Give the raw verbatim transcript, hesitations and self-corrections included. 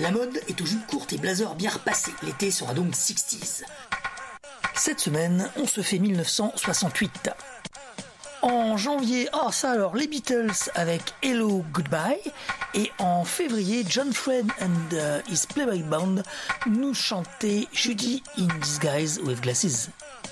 La mode est aux jupes courtes et blazers bien repassés. L'été sera donc sixties. Cette semaine, on se fait mille neuf cent soixante-huit. En janvier, oh ça alors, les Beatles avec Hello Goodbye. Et en février, John Fred and uh, his Playboy Band nous chantaient Judy in Disguise with Glasses.